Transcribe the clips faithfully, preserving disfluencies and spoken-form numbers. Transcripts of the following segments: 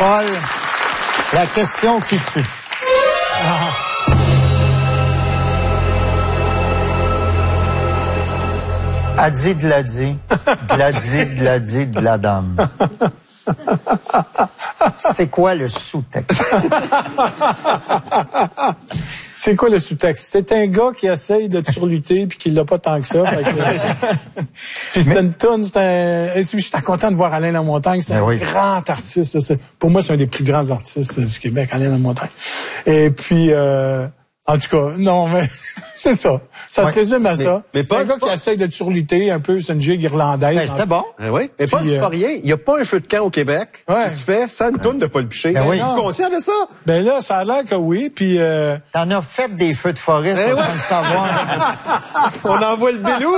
Paul, la question qui tue. Ah. A dit de la dit, de la dit, de la dit, de la dame. C'est quoi le sous-texte? C'est quoi le sous-texte? C'est un gars qui essaye de te surlutter puis qui l'a pas tant que ça. Fait que... puis c'était une toune, c'était un... Et j'étais content de voir Alain Lamontagne, c'est un oui. grand artiste. C'est... Pour moi, c'est un des plus grands artistes du Québec, Alain Lamontagne. Et puis, euh... en tout cas, non, mais c'est ça. Ça ouais. se résume à mais, ça. Mais pas un gars pas... qui essaye de te surlutter un peu, c'est une gigue irlandaise. Ben, c'était bon. Ben oui. Mais pas, c'est pas rien. Il n'y a pas un feu de camp au Québec ouais. qui se fait sans une toune de Paul Piché. Ben oui. Tu es conscient de ça? Ben là, ça a l'air que oui, puis... Euh... T'en as fait des feux de forêt, ben sans ouais. le savoir. On envoie le bélou.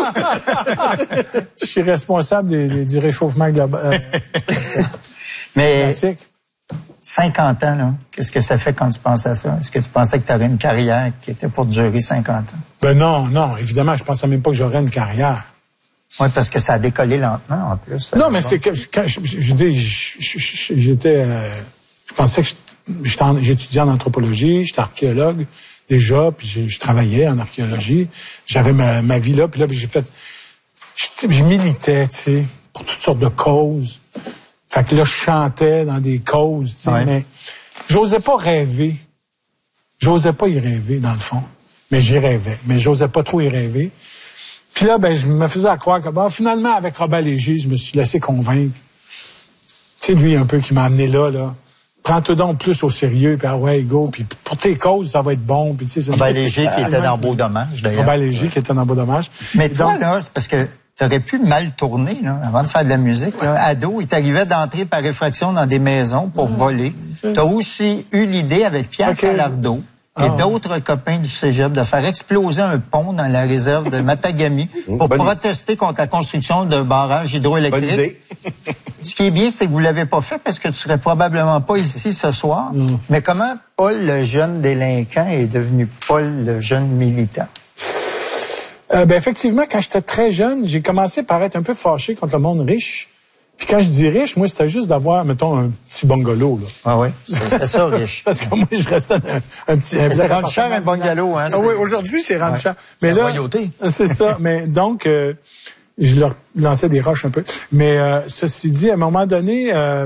Je suis responsable des, des, du réchauffement global. Euh, Mais... climatique. cinquante ans, là, qu'est-ce que ça fait quand tu penses à ça? Est-ce que tu pensais que tu aurais une carrière qui était pour durer cinquante ans? Ben non, non, évidemment, je pensais même pas que j'aurais une carrière. Oui, parce que ça a décollé lentement, en plus. Non, mais c'est que, quand je, je, je dis, j'étais, euh, je pensais que j'étudiais en anthropologie, j'étais archéologue déjà, puis je, je travaillais en archéologie. J'avais ma, ma vie là, puis là, puis j'ai fait, je, je militais, tu sais, pour toutes sortes de causes. Fait que là, je chantais dans des causes, tu sais, ouais. mais j'osais pas rêver. J'osais pas y rêver, dans le fond. Mais j'y rêvais. Mais j'osais pas trop y rêver. Puis là, ben, je me faisais à croire que, bon, finalement, avec Robert Léger, je me suis laissé convaincre. Tu sais, lui, un peu, qui m'a amené là, là. Prends-toi donc plus au sérieux, puis ah ouais, go, puis pour tes causes, ça va être bon. Puis tu sais, Robert Léger qui était dans Beau Dommage, d'ailleurs. Robert Léger qui était dans Beau Dommage. Mais toi, donc, là, c'est parce que t'aurais pu mal tourner, là, avant de faire de la musique, là. Ado, il t'arrivait d'entrer par effraction dans des maisons pour mmh. voler. T'as aussi eu l'idée avec Pierre okay. Falardeau et ah, d'autres ouais. copains du cégep de faire exploser un pont dans la réserve de Matagami pour Bonne protester contre la construction d'un barrage hydroélectrique. Ce qui est bien, c'est que vous l'avez pas fait parce que tu serais probablement pas ici ce soir. Mmh. Mais comment Paul, le jeune délinquant, est devenu Paul, le jeune militant? Euh, ben effectivement, quand j'étais très jeune, j'ai commencé par être un peu fâché contre le monde riche. Puis quand je dis riche, moi, c'était juste d'avoir, mettons, un petit bungalow, là. Ah oui, c'est ça, riche. Parce que moi, je restais un, un petit... Un c'est rendu cher, un bungalow, hein. Ah oui, aujourd'hui, c'est rendu ouais. cher. Mais la là, royauté. C'est ça. Mais donc, euh, je leur lançais des roches un peu. Mais euh, ceci dit, à un moment donné, euh,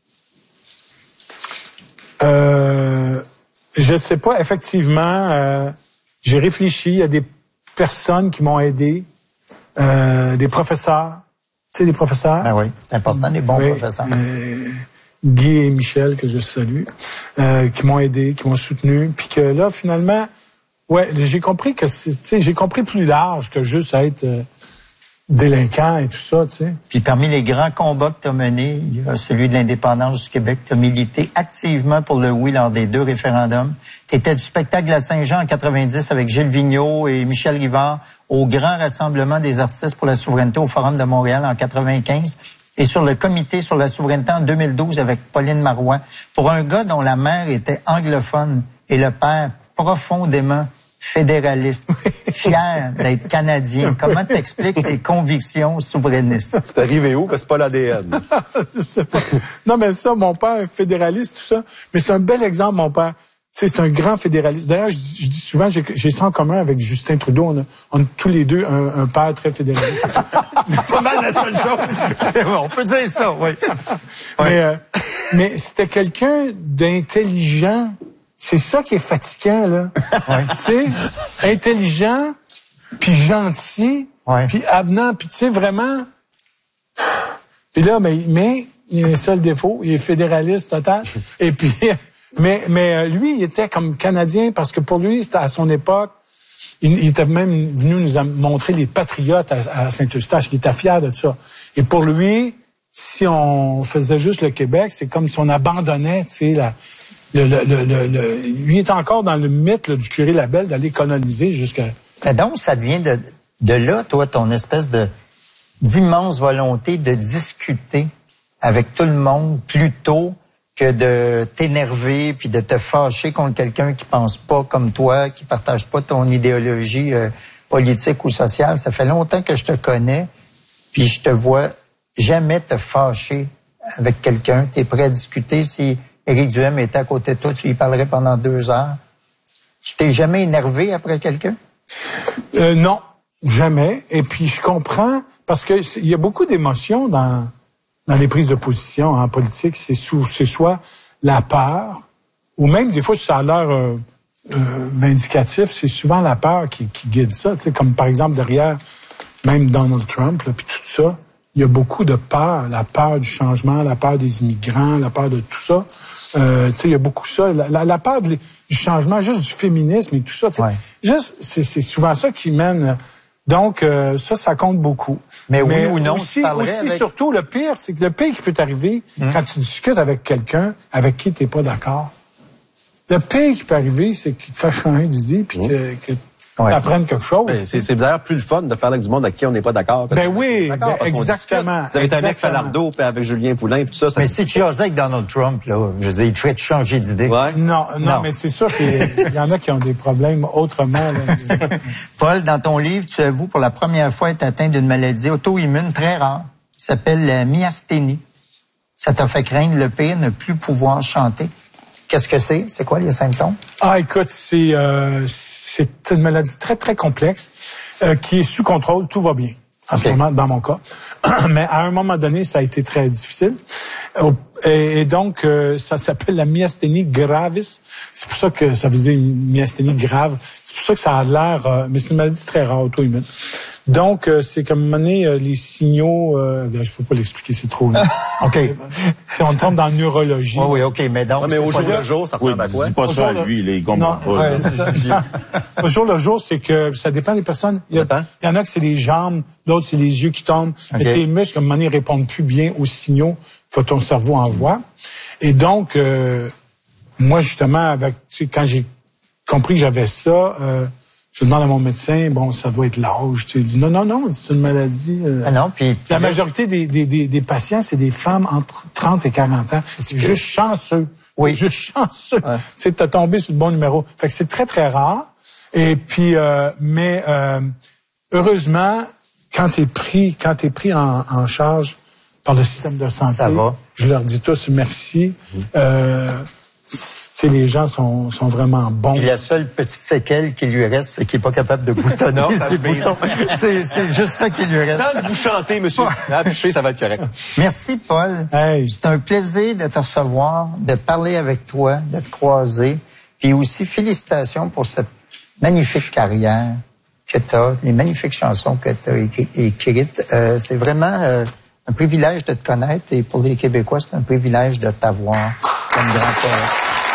euh, je sais pas, effectivement, euh, j'ai réfléchi, il y a des personnes qui m'ont aidé, euh, des professeurs, tu sais, des professeurs. Ah oui, c'est important, des bons oui, professeurs. Euh, Guy et Michel, que je salue, euh, qui m'ont aidé, qui m'ont soutenu, puis que là, finalement, ouais, j'ai compris que, tu sais, j'ai compris plus large que juste être euh, délinquant et tout ça, tu sais. Puis parmi les grands combats que tu as menés, il y a celui de l'indépendance du Québec. Tu as milité activement pour le oui lors des deux référendums. Tu étais du spectacle de la Saint-Jean en quatre-vingt-dix avec Gilles Vigneault et Michel Rivard au grand rassemblement des artistes pour la souveraineté au Forum de Montréal en quatre-vingt-quinze et sur le comité sur la souveraineté en deux mille douze avec Pauline Marois. Pour un gars dont la mère était anglophone et le père profondément fédéraliste, fier d'être Canadien. Comment t'expliques tes convictions souverainistes? C'est arrivé où? Parce que c'est pas l'A D N. Je sais pas. Non, mais ça, mon père, fédéraliste, tout ça. Mais c'est un bel exemple, mon père. Tu sais, c'est un grand fédéraliste. D'ailleurs, je, je dis souvent, j'ai, j'ai ça en commun avec Justin Trudeau. On a, on a tous les deux un, un père très fédéraliste. Pas mal la seule chose. On peut dire ça, oui. Mais, euh, mais c'était quelqu'un d'intelligent. C'est ça qui est fatigant, là. Ouais. Tu sais, intelligent, puis gentil, ouais. puis avenant, puis tu sais, vraiment... Et là, mais, mais il y a un seul défaut, il est fédéraliste total. Et puis... Mais, mais lui, il était comme Canadien parce que pour lui, c'était à son époque, il, il était même venu nous montrer les patriotes à, à Saint-Eustache. Il était fier de ça. Et pour lui, si on faisait juste le Québec, c'est comme si on abandonnait, tu sais, la, le, le, le, le, le, lui est encore dans le mythe là, du curé Labelle d'aller coloniser jusqu'à... Donc, ça vient de, de là, toi, ton espèce de d'immense volonté de discuter avec tout le monde plus tôt que de t'énerver puis de te fâcher contre quelqu'un qui pense pas comme toi, qui partage pas ton idéologie euh, politique ou sociale. Ça fait longtemps que je te connais, puis je te vois jamais te fâcher avec quelqu'un? Tu es prêt à discuter? Si Éric Duhem était à côté de toi, tu lui parlerais pendant deux heures? Tu t'es jamais énervé après quelqu'un? Euh, non, jamais. Et puis, je comprends, parce que il y a beaucoup d'émotions dans, dans les prises de position en politique. C'est, sous, c'est soit la peur, ou même des fois, ça a l'air euh, euh, vindicatif, c'est souvent la peur qui, qui guide ça. Tu sais, comme par exemple, derrière même Donald Trump, là, puis tout ça, il y a beaucoup de peur. La peur du changement, la peur des immigrants, la peur de tout ça. Euh, tu sais, il y a beaucoup ça. La, la, la peur de, du changement, juste du féminisme et tout ça. Ouais. Juste, c'est, c'est souvent ça qui mène. Donc, euh, ça, ça compte beaucoup. Mais oui Mais ou non, aussi, aussi avec... surtout, le pire, c'est que le pire qui peut t'arriver mmh. quand tu discutes avec quelqu'un avec qui tu n'es pas d'accord. Le pire qui peut arriver, c'est qu'il te fasse changer d'idée puis mmh. que, que ouais. tu apprennes quelque chose. Ben, c'est, c'est d'ailleurs plus le fun de parler avec du monde avec qui on n'est pas d'accord. Ben oui, ben exactement. Vous avez avec Falardeau, puis avec Julien Poulin, puis tout ça. ça mais si tu jasais avec Donald Trump, là, je veux dire, il te ferait changer d'idée. Ouais. Non, non, non, mais c'est sûr qu'il y en a qui ont des problèmes autrement. Là. Paul, dans ton livre, tu avoues pour la première fois être atteint d'une maladie auto-immune très rare, qui s'appelle la myasthénie. Ça t'a fait craindre le pire, ne plus pouvoir chanter. Qu'est-ce que c'est? C'est quoi les symptômes? Ah, écoute, c'est euh, c'est une maladie très, très complexe euh, qui est sous contrôle. Tout va bien en okay. ce moment, dans mon cas. Mais à un moment donné, ça a été très difficile. Et, et donc, euh, ça s'appelle la myasthénie gravis. C'est pour ça que ça veut dire une myasthénie grave. C'est pour ça que ça a l'air... Euh, mais c'est une maladie très rare, auto-immune. Donc, euh, c'est comme mener euh, les signaux... Euh, je peux pas l'expliquer, c'est trop long. OK. Si on tombe dans la neurologie. Oui, oui, OK, mais donc... Ouais, mais au jour le jour, ça ressemble oui, à quoi? Dis pas ça à lui, il comprend pas. Ouais, au jour le jour, c'est que ça dépend des personnes. Il y, a, il y en a que c'est les jambes, d'autres c'est les yeux qui tombent. Okay. Mais tes muscles, à un moment donné, répondent plus bien aux signaux que ton cerveau envoie. Et donc, euh, moi, justement, avec, tu sais, quand j'ai compris que j'avais ça... Euh, je demande à mon médecin, bon, ça doit être l'âge. Tu sais, il dit non, non, non, c'est une maladie. Euh... Ah non, puis, puis la majorité des, des, des, des patients, c'est des femmes entre trente et quarante ans. C'est juste chanceux. Oui. C'est juste chanceux. Ouais. Tu sais, t'as tombé sur le bon numéro. Fait que c'est très, très rare. Et puis, euh, mais euh, heureusement, quand t'es pris, quand t'es pris en, en charge par le système de santé, ça va. Je leur dis tous merci. Mmh. Euh, les gens sont, sont vraiment bons. Et la seule petite séquelle qui lui reste, c'est qu'il n'est pas capable de boutonner ses boutons. C'est, c'est juste ça qui lui reste. Tant que vous chantez, monsieur, affichez, ça va être correct. Merci, Paul. Hey. C'est un plaisir de te recevoir, de parler avec toi, de te croiser. Puis aussi, félicitations pour cette magnifique carrière que tu as, les magnifiques chansons que tu as écrites. Euh, c'est vraiment euh, un privilège de te connaître et pour les Québécois, c'est un privilège de t'avoir comme grand poète.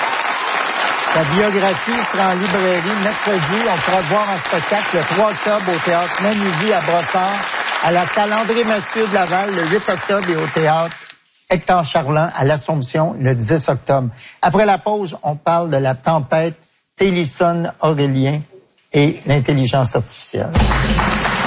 Ta biographie sera en librairie mercredi. On pourra te voir en spectacle le trois octobre au Théâtre Manuvie à Brossard, à la salle André-Mathieu de Laval le huit octobre et au Théâtre Hector Charland à l'Assomption le dix octobre. Après la pause, on parle de la tempête Télisson Aurélien et l'intelligence artificielle.